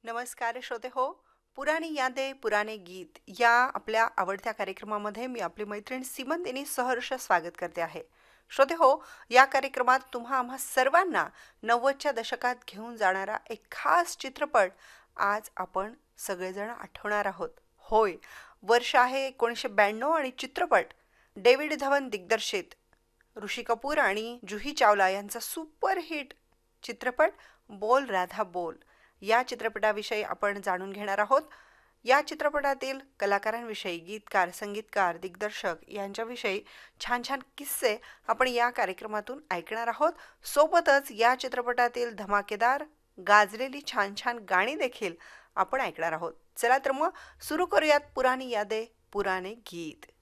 नमस्कार श्रोते हो. पुराणी यादे पुराणे गीत या आपल्या आवडत्या कार्यक्रमामध्ये मी आपली मैत्रीण सीमंत यांनी सहर्ष स्वागत करते आहे. श्रोते हो, या कार्यक्रमात तुम्हा आम्हा सर्वांना 90च्या दशकात घेऊन जाणारा एक खास चित्रपट आज आपण सगळेजण आठवणार आहोत. होय, वर्ष आहे 1992 आणि चित्रपट डेव्हिड धवन दिग्दर्शित, ऋषी कपूर आणि जुही चावला यांचा सुपरहिट चित्रपट बोल राधा बोल. या चित्रपटाविषयी आपण जाणून घेणार आहोत. या चित्रपटातील कलाकारांविषयी, गीतकार, संगीतकार, दिग्दर्शक यांच्याविषयी छान छान किस्से आपण या कार्यक्रमातून ऐकणार आहोत. सोबतच या चित्रपटातील धमाकेदार गाजलेली छान छान गाणी देखील आपण ऐकणार आहोत. चला तर मग सुरू करूयात पुराणी यादे पुराणे गीत.